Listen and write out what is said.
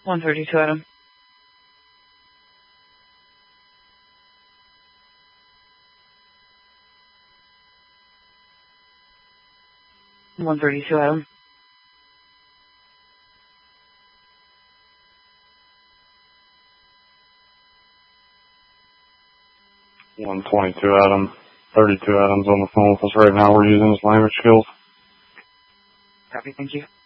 132, Adam. 132, Adam. 122, Adam. 32 Adams on the phone with us right now. We're using his language skills. Copy, thank you.